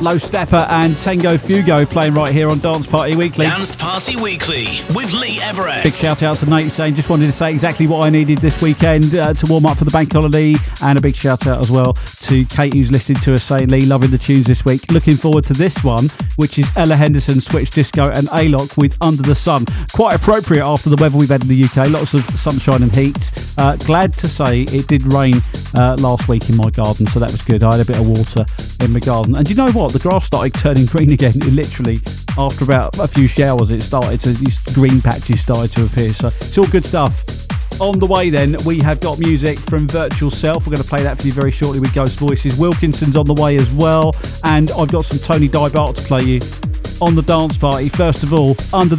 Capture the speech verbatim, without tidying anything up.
Low Stepper and Tango Fugo playing right here on Dance Party Weekly. Dance Party Weekly with Lee Everest. Big shout out to Nate saying just wanted to say exactly what I needed this weekend uh, to warm up for the bank holiday, and a big shout out as well to Kate who's listening to us saying, Lee, loving the tunes this week. Looking forward to this one, which is Ella Henderson, Switch Disco and A-Lock with Under the Sun. Quite appropriate after the weather we've had in the U K, lots of sunshine and heat. Uh, glad to say it did rain uh, last week in my garden, so that was good. I had a bit of water in my garden, and you know what, the grass started turning green again. It literally, after about a few showers, it started to, these green patches started to appear, so it's all good stuff. On the way then, we have got music from Virtual Self. We're going to play that for you very shortly with Ghost Voices. Wilkinson's on the way as well, and I've got some Tony Dybart to play you on the dance party. First of all, Under